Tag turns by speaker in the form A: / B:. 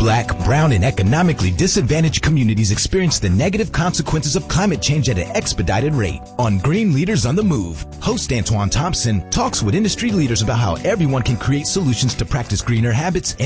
A: Black, brown, and economically disadvantaged communities experience the negative consequences of climate change at an expedited rate. On Green Leaders on the Move, host Antoine Thompson talks with industry leaders about how everyone can create solutions to practice greener habits and